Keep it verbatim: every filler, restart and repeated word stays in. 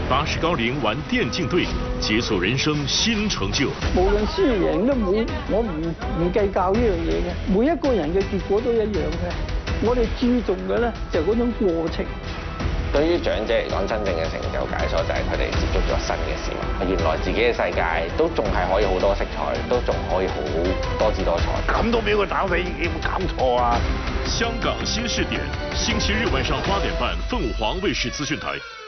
八十高齡玩電競隊，解鎖人生新成就。 無論輸贏都冇，我唔唔計較呢樣嘢嘅。每一個人嘅結果都一樣嘅。我哋注重嘅咧就係嗰種過程。 對於長者嚟講，真正嘅成就解鎖就係佢哋接觸咗新嘅事物。原來自己嘅世界都仲係可以好多色彩，都仲可以好多姿多彩。 咁都俾佢打死，有冇搞錯啊？ 香港新視點，星期日晚上八點半，鳳凰衛視資訊台。